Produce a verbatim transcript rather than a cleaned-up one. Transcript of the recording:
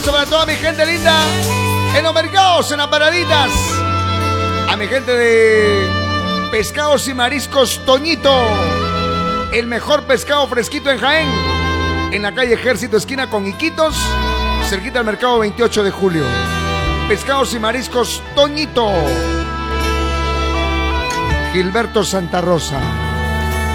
Sobre toda mi gente linda en los mercados, en las paraditas. A mi gente de Pescados y Mariscos Toñito, el mejor pescado fresquito en Jaén, en la calle Ejército, esquina con Iquitos, cerquita al mercado veintiocho de julio. Pescados y Mariscos Toñito. Gilberto Santa Rosa.